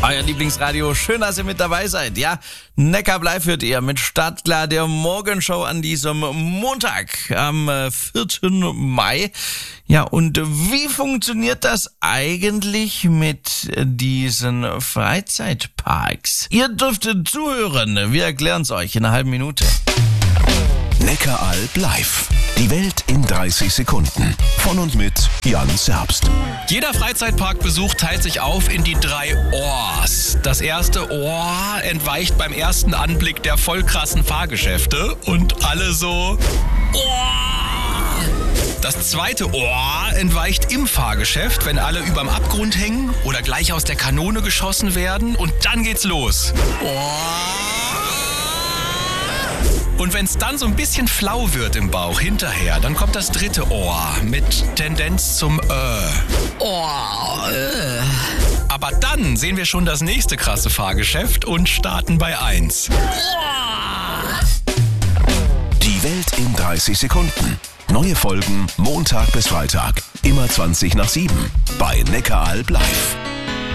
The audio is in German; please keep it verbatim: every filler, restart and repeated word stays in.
Euer Lieblingsradio, schön, dass ihr mit dabei seid. Ja, Neckarblei führt ihr mit Startklar der Morgenshow an diesem Montag am vierten Mai. Ja, und wie funktioniert das eigentlich mit diesen Freizeitparks? Ihr dürft zuhören, wir erklären es euch in einer halben Minute. Neckaralb live. Die Welt in dreißig Sekunden. Von und mit Jan Zerbst. Jeder Freizeitparkbesuch teilt sich auf in die drei Ohrs. Das erste Ohr entweicht beim ersten Anblick der voll krassen Fahrgeschäfte und alle so Ohr. Das zweite Ohr entweicht im Fahrgeschäft, wenn alle überm Abgrund hängen oder gleich aus der Kanone geschossen werden, und dann geht's los. Ohr. Und wenn es dann so ein bisschen flau wird im Bauch hinterher, dann kommt das dritte Ohr mit Tendenz zum Äh. Ohr. Äh. Aber dann sehen wir schon das nächste krasse Fahrgeschäft und starten bei eins. Die Welt in dreißig Sekunden. Neue Folgen Montag bis Freitag. Immer zwanzig nach sieben. Bei Neckaralb live.